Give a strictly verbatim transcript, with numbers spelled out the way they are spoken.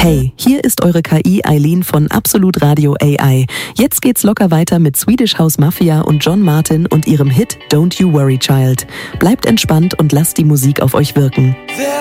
Hey, hier ist eure K I Eileen von Absolut Radio A I. Jetzt geht's locker weiter mit Swedish House Mafia und John Martin und ihrem Hit Don't You Worry Child. Bleibt entspannt und lasst die Musik auf euch wirken.